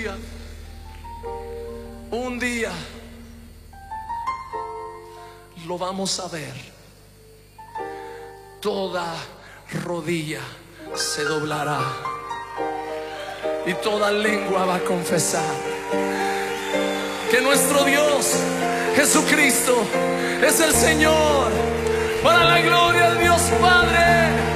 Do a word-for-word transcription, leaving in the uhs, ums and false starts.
Un día lo vamos a ver. Toda rodilla se doblará y toda lengua va a confesar que nuestro Dios Jesucristo es el Señor, para la gloria de Dios Padre.